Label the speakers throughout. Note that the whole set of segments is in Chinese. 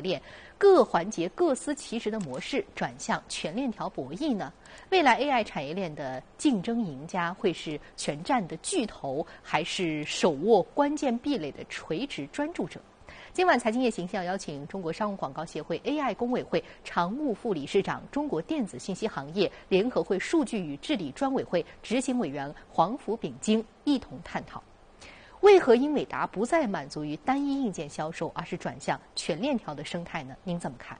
Speaker 1: 链，各环节各司其职的模式转向全链条博弈呢？未来 AI 产业链的竞争赢家会是全站的巨头，还是手握关键壁垒的垂直专注者？今晚财经夜行要邀请中国商务广告协会 AI 工委会常务副理事长、中国电子信息行业联合会数据与治理专委会执行委员黄福炳京一同探讨，为何英伟达不再满足于单一硬件销售，而是转向全链条的生态呢？您怎么看？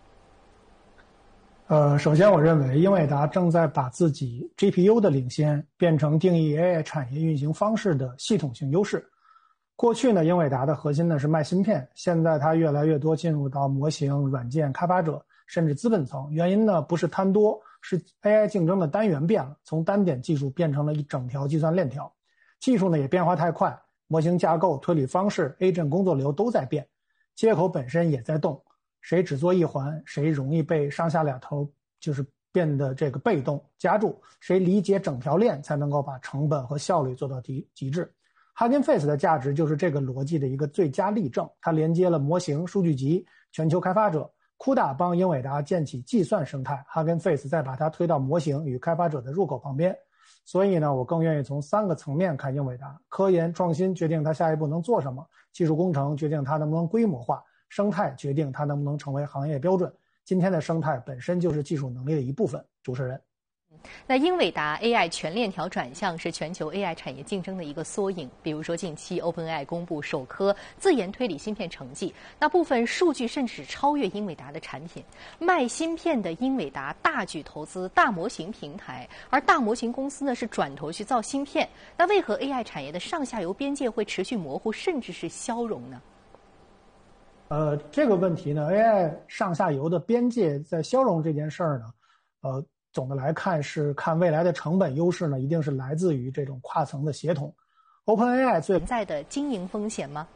Speaker 2: 首先我认为英伟达正在把自己 GPU 的领先变成定义 AI 产业运行方式的系统性优势。过去呢，英伟达的核心呢是卖芯片，现在它越来越多进入到模型、软件开发者甚至资本层。原因呢不是贪多，是 AI 竞争的单元变了，从单点技术变成了一整条计算链条。技术呢也变化太快，模型架构、推理方式、agent 工作流都在变，接口本身也在动。谁只做一环，谁容易被上下两头就是变得这个被动夹住，谁理解整条链才能够把成本和效率做到极致。Hugging Face 的价值就是这个逻辑的一个最佳例证，它连接了模型、数据集、全球开发者。CUDA 帮英伟达建起计算生态， Hugging Face 再把它推到模型与开发者的入口旁边。所以呢，我更愿意从3个层面看英伟达：科研创新决定它下一步能做什么，技术工程决定它能不能规模化，生态决定它能不能成为行业标准。今天的生态本身就是技术能力的一部分。主持人，
Speaker 1: 那英伟达 AI 全链条转向是全球 AI 产业竞争的一个缩影。比如说，近期 OpenAI 公布首颗自研推理芯片成绩，那部分数据甚至超越英伟达的产品。卖芯片的英伟达大举投资大模型平台，而大模型公司呢是转头去造芯片。那为何 AI 产业的上下游边界会持续模糊，甚至是消融呢？
Speaker 2: 这个问题呢 ，AI 上下游的边界在消融这件事儿呢，总的来看是看未来的成本优势呢，一定是来自于这种跨层的协同。OpenAI 存
Speaker 1: 在的经营风险吗？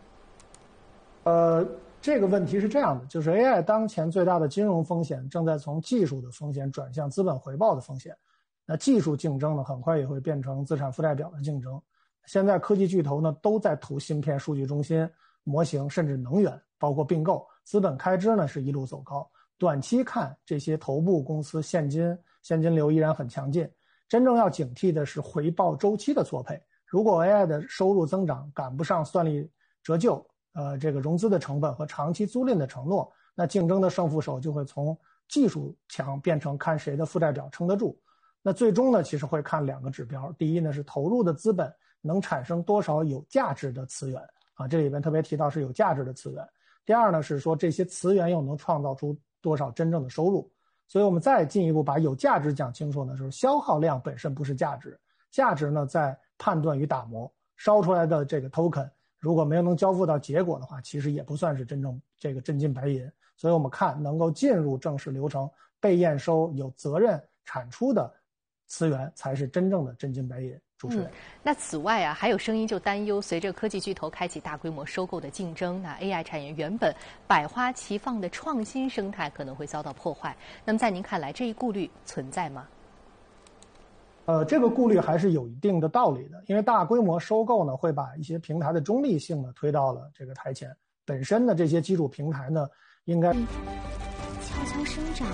Speaker 2: 这个问题是这样的，就是 AI 当前最大的金融风险正在从技术的风险转向资本回报的风险。那技术竞争呢，很快也会变成资产负债表的竞争。现在科技巨头呢都在投芯片、数据中心、模型，甚至能源，包括并购，资本开支呢是一路走高。短期看，这些头部公司现金流依然很强劲，真正要警惕的是回报周期的错配。如果 AI 的收入增长赶不上算力折旧，这个融资的成本和长期租赁的承诺，那竞争的胜负手就会从技术强变成看谁的负债表撑得住。那最终呢，其实会看2个指标，第一呢是投入的资本能产生多少有价值的资源啊，这里边特别提到是有价值的资源。第二呢是说这些资源又能创造出多少真正的收入。所以我们再进一步把有价值讲清楚呢，就是消耗量本身不是价值，价值呢在判断与打磨，烧出来的这个 token 如果没有能交付到结果的话，其实也不算是真正这个真金白银。所以我们看能够进入正式流程被验收有责任产出的资源才是真正的真金白银。主持人，
Speaker 1: 那此外啊，还有声音就担忧，随着科技巨头开启大规模收购的竞争，那 AI 产业原本百花齐放的创新生态可能会遭到破坏。那么在您看来，这一顾虑存在吗？
Speaker 2: 这个顾虑还是有一定的道理的，因为大规模收购呢，会把一些平台的中立性呢推到了这个台前。本身的这些基础平台呢，应该
Speaker 3: 悄悄生长，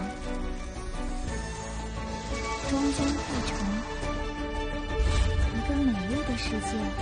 Speaker 3: 终将化成一个美丽的世界。